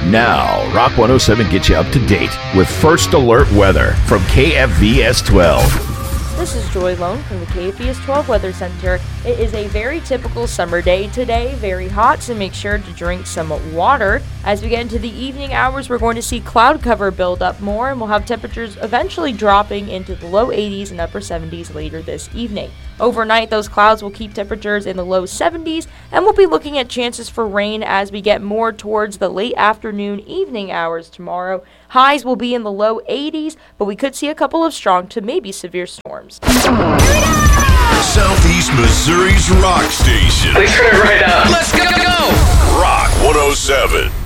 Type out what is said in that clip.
Now, Rock 107 gets you up to date with First Alert Weather from KFVS 12. This is Joy Lone from the KFVS 12 Weather Center. It is a very typical summer day today, very hot, so make sure to drink some water. As we get into the evening hours, we're going to see cloud cover build up more, and we'll have temperatures eventually dropping into the low 80s and upper 70s later this evening. Overnight, those clouds will keep temperatures in the low 70s, and we'll be looking at chances for rain as we get more towards the late afternoon, evening hours tomorrow. Highs will be in the low 80s, but we could see a couple of strong to maybe severe storms. Southeast Missouri's rock station. Please turn it right up. Let's go! Rock 107.